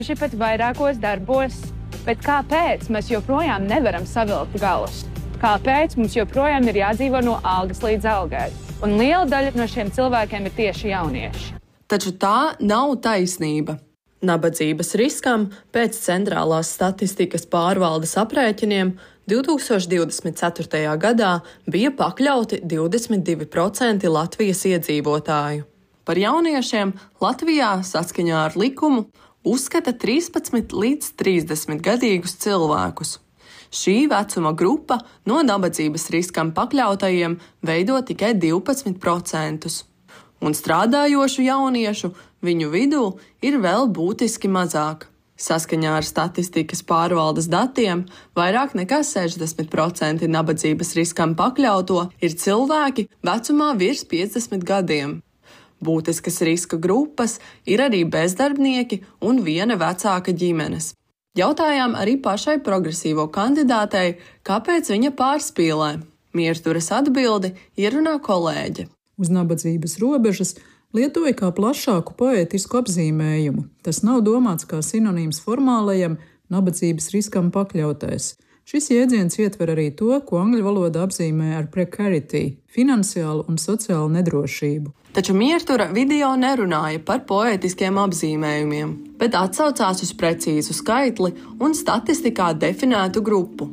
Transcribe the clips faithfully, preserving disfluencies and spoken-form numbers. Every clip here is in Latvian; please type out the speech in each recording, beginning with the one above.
pat vairākos darbos, bet kāpēc mēs joprojām nevaram savilkt galus? Kāpēc mums joprojām ir jādzīvo no algas līdz algai? Un liela daļa no šiem cilvēkiem ir tieši jaunieši. Taču tā nav taisnība. Nabadzības riskam pēc Centrālās statistikas pārvaldes aprēķiniem divi tūkstoši divdesmit ceturtajā gadā bija pakļauti divdesmit divi procenti Latvijas iedzīvotāju. Par jauniešiem Latvijā saskaņā ar likumu uzskata trīspadsmit līdz trīsdesmit gadīgus cilvēkus. Šī vecuma grupa no nabadzības riskam pakļautajiem veido tikai divpadsmit procentus. Un strādājošu jauniešu viņu vidū ir vēl būtiski mazāk. Saskaņā ar statistikas pārvaldes datiem vairāk nekā sešdesmit procenti nabadzības riskam pakļauto ir cilvēki vecumā virs piecdesmit gadiem. Būtiskas riska grupas ir arī bezdarbnieki un viena vecāka ģimenes. Jautājām arī pašai progresīvo kandidātei, kāpēc viņa pārspīlē. Mierturas atbildi ierunā kolēģe. Uz nabadzības robežas lietoja kā plašāku poētisku apzīmējumu. Tas nav domāts kā sinonīms formālajam nabadzības riskam pakļautais. Šis jēdziens ietver arī to, ko angļu valoda apzīmē ar precarity – finansiālu un sociālu nedrošību. Taču Miertura video nerunāja par poētiskiem apzīmējumiem, bet atsaucās uz precīzu skaitli un statistikā definētu grupu.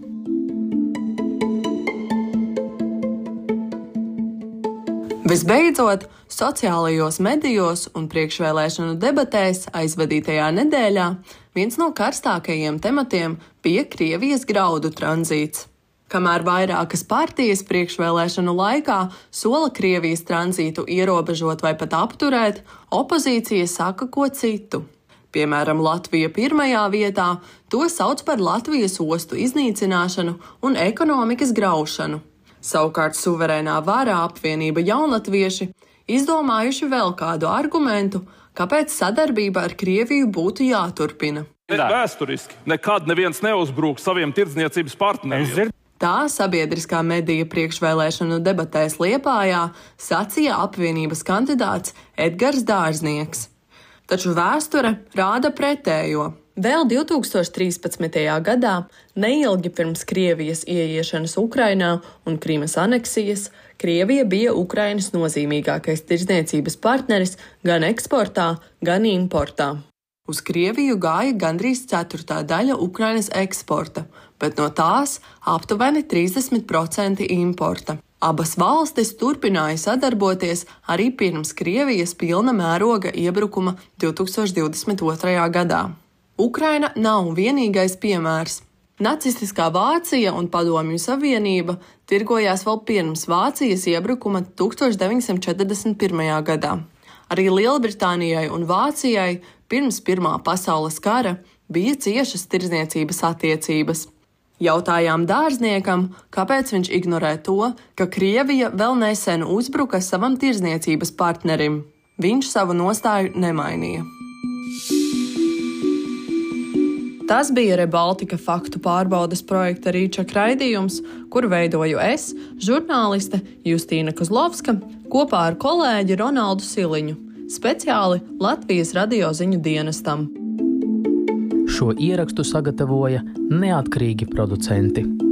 Visbeidzot, sociālajos medijos un priekšvēlēšanu debatēs aizvadītajā nedēļā viens no karstākajiem tematiem bija Krievijas graudu tranzīts. Kamēr vairākas partijas priekšvēlēšanu laikā sola Krievijas tranzītu ierobežot vai pat apturēt, opozīcija saka ko citu. Piemēram, Latvija pirmajā vietā to sauc par Latvijas ostu iznīcināšanu un ekonomikas graušanu. Savukārt suverēnā vara apvienība Jaunatvieši izdomājuši vēl kādu argumentu, kāpēc sadarbība ar Krieviju būtu jāturpina. Vēsturiski nekad neviens neuzbrūk saviem tirdzniecības partneriem. Tā sabiedriskā medija priekšvēlēšanu debatēs Liepājā sacīja apvienības kandidāts Edgars Dārznieks. Taču vēsture rāda pretējo. Vēl divi tūkstoši trīspadsmitajā gadā, neilgi pirms Krievijas ieiešanas Ukrainā un Krimas aneksijas, Krievija bija Ukrainas nozīmīgākais tirdzniecības partneris gan eksportā, gan importā. Uz Krieviju gāja gandrīz ceturtā daļa Ukrainas eksporta, bet no tās aptuveni trīsdesmit procenti importa. Abas valstis turpināja sadarboties arī pirms Krievijas pilna mēroga iebrukuma divi tūkstoši divdesmit otrajā gadā. Ukraina nav vienīgais piemērs. Nacistiskā Vācija un Padomju Savienība tirgojās vēl pirms Vācijas iebrukuma tūkstoš deviņsimt četrdesmit pirmajā gadā. Arī Lielbritānijai un Vācijai pirms Pirmā pasaules kara bija ciešas tirdzniecības attiecības. Jautājām Dārzniekam, kāpēc viņš ignorē to, ka Krievija vēl nesen uzbruka savam tirdzniecības partnerim. Viņš savu nostāju nemainīja. Tas bija Rebaltika faktu pārbaudes projekta Rīčak raidījums, kuru veidoju es, žurnāliste Justīna Kozlovska, kopā ar kolēģi Ronaldu Siliņu, speciāli Latvijas radio ziņu dienestam. Šo ierakstu sagatavoja neatkarīgi producenti.